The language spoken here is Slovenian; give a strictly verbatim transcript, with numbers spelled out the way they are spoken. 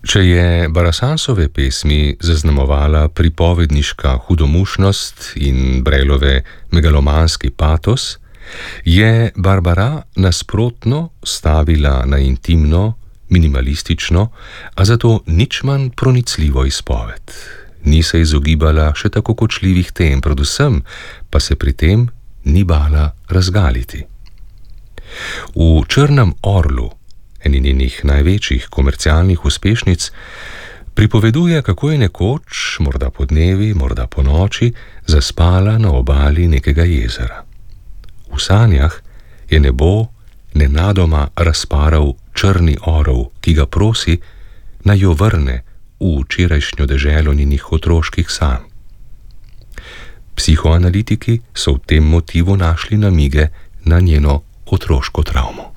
Če je Barasansove pesmi zaznamovala pripovedniška hudomušnost in Brelove megalomanski patos, je Barbara nasprotno stavila na intimno, minimalistično, a zato nič manj pronicljivo izpoved. Ni se izogibala še tako kočljivih tem, predvsem pa se pri tem ni bala razgaliti. V Črnem orlu, eni njenih največjih komercialnih uspešnic, pripoveduje, kako je nekoč, morda podnevi, morda po noči, zaspala na obali nekega jezera. V sanjah je nebo nenadoma razparal črni orel, ki ga prosi, naj jo vrne v včerajšnjo deželo njenih otroških sanj. Psihoanalitiki so v tem motivu našli namige na njeno otroško travmo.